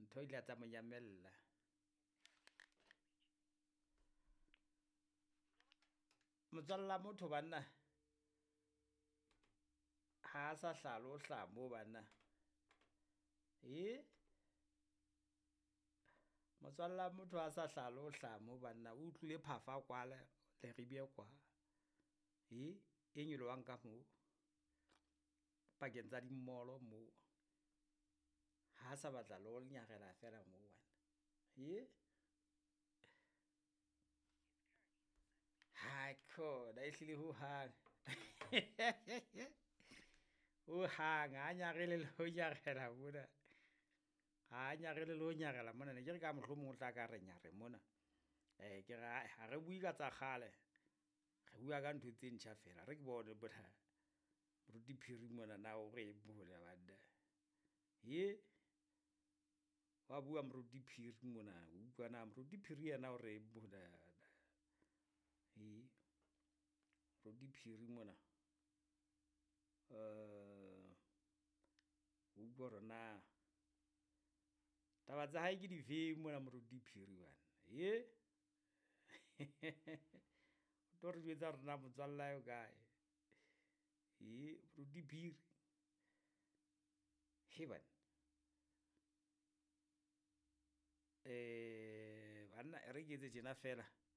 ntho ile tsa monyamella motswalla motho banna ha sa hlalo hla mo banna motswalla motho a sa hlalo hla mo banna o utlwile phafa kwala le ribie kwa e nyolo wang ka mo pakeng tsa di mmolo mo ha sa batla lo nyagela fela mo wana ha khona ehlile ho hang o hang a nyagele le ho nyagela mona ha nyagele le ho nyagela mona ne ke re ka mohlomong o tla ka re nyare mona ke ga ha re bui ka tsa kgale re bua ka ntho tse ntjha fela re ke bone bona moruti phiri mona na o re bula bana wa bua moruti phiri mona o utlwa na moruti phiri yena o re bula moruti phiri mona o utlwa re na taba tsa hae ke di feng mona moruti phiri bana o tlo re jwetsa rena motswalla yo kae moruti phiri bana banna re ke etse tjena fela